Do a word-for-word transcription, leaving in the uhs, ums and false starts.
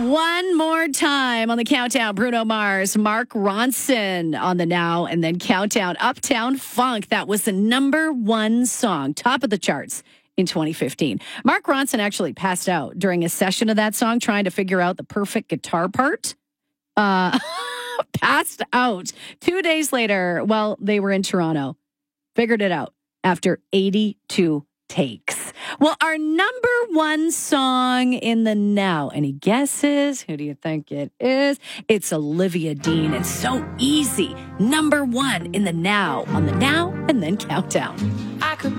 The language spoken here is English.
One more time on the countdown. Bruno Mars, Mark Ronson on the Now and Then Countdown. Uptown Funk. That was the number one song, top of the charts in twenty fifteen. Mark Ronson actually passed out during a session of that song trying to figure out the perfect guitar part. Uh, passed out. Two days later, well, they were in Toronto. Figured it out after eighty-two takes. Well, our number one song in the Now. Any guesses? Who do you think it is? It's Olivia Dean. It's so easy. Number one in the Now on the Now and Then Countdown. I could